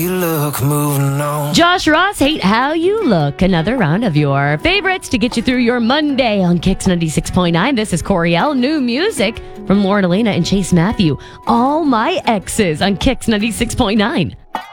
You look moving on. Josh Ross, Hate How You Look. Another round of your favorites to get you through your Monday on Kicks 96.9. This is Coriel. New music from Lauren Elena and Chase Matthew. All My Exes on Kicks 96.9.